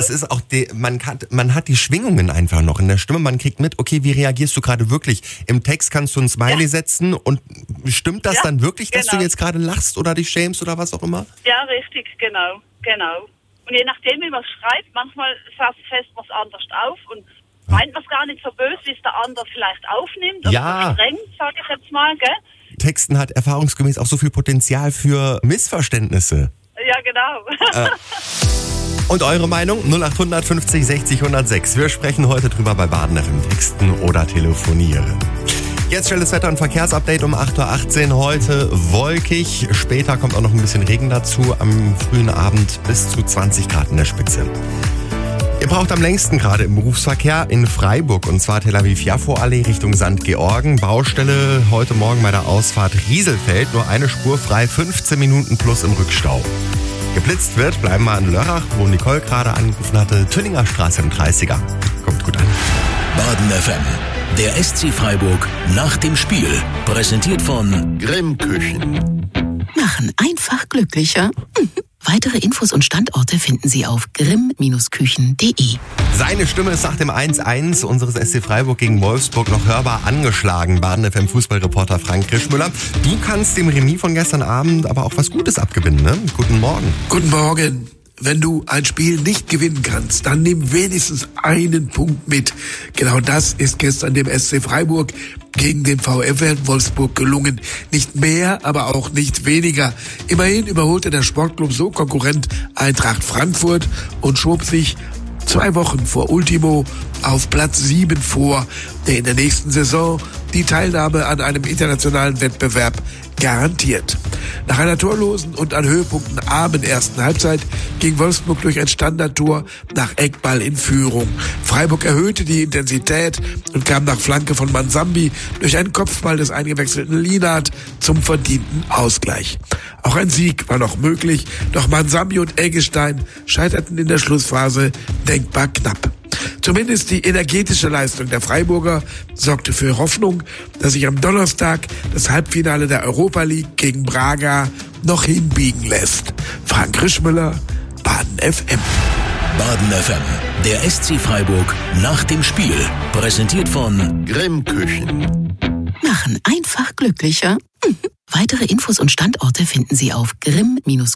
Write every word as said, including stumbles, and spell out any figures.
es ist auch, die, man, kann, man hat die Schwingungen einfach noch in der Stimme. Man kriegt mit, okay, wie reagierst du gerade wirklich? Im Text kannst du ein Smiley ja. setzen und stimmt das ja, dann wirklich, dass genau. du jetzt gerade lachst oder dich schämst oder was auch immer? Ja, richtig, genau, genau. Und je nachdem, wie man es schreibt, manchmal fest man es anders auf und meint man es gar nicht so böse, wie es der andere vielleicht aufnimmt. Oder ja. so streng, sage ich jetzt mal, gell? Texten hat erfahrungsgemäß auch so viel Potenzial für Missverständnisse. Ja, genau. Äh. Und eure Meinung? null acht fünfzig sechzig hundertsechs. Wir sprechen heute drüber bei Baden F M. Texten oder telefonieren. Jetzt schnelles Wetter- und Verkehrsupdate um acht Uhr achtzehn. Heute wolkig. Später kommt auch noch ein bisschen Regen dazu. Am frühen Abend bis zu zwanzig Grad in der Spitze. Ihr braucht am längsten gerade im Berufsverkehr in Freiburg, und zwar Tel Aviv-Jaffo-Allee Richtung Sankt Georgen. Baustelle heute Morgen bei der Ausfahrt Rieselfeld. Nur eine Spur frei, fünfzehn Minuten plus im Rückstau. Geblitzt wird, bleiben wir in Lörrach, wo Nicole gerade angerufen hatte. Tünninger Straße im dreißiger. Kommt gut an. Baden F M, der S C Freiburg nach dem Spiel. Präsentiert von Grimm Küchen. Machen einfach glücklicher. Weitere Infos und Standorte finden Sie auf grimm Küchen punkt de. Seine Stimme ist nach dem eins eins unseres S C Freiburg gegen Wolfsburg noch hörbar angeschlagen. Baden F M-Fußballreporter Frank Krischmüller. Du kannst dem Remis von gestern Abend aber auch was Gutes abgewinnen, ne? Guten Morgen. Guten Morgen. Wenn du ein Spiel nicht gewinnen kannst, dann nimm wenigstens einen Punkt mit. Genau das ist gestern dem S C Freiburg gegen den VfL Wolfsburg gelungen. Nicht mehr, aber auch nicht weniger. Immerhin überholte der Sportclub so Konkurrent Eintracht Frankfurt und schob sich zwei Wochen vor Ultimo auf Platz sieben vor, der in der nächsten Saison die Teilnahme an einem internationalen Wettbewerb garantiert. Nach einer torlosen und an Höhepunkten armen ersten Halbzeit ging Wolfsburg durch ein Standardtor nach Eckball in Führung. Freiburg erhöhte die Intensität und kam nach Flanke von Mansambi durch einen Kopfball des eingewechselten Lienhardt zum verdienten Ausgleich. Auch ein Sieg war noch möglich, doch Mansambi und Eggestein scheiterten in der Schlussphase denkbar knapp. Zumindest die energetische Leistung der Freiburger sorgte für Hoffnung, dass sich am Donnerstag das Halbfinale der Europa League gegen Braga noch hinbiegen lässt. Frank Krischmüller, Baden F M. Baden F M, der S C Freiburg nach dem Spiel. Präsentiert von Grimm Küchen. Machen einfach glücklicher. Weitere Infos und Standorte finden Sie auf grimm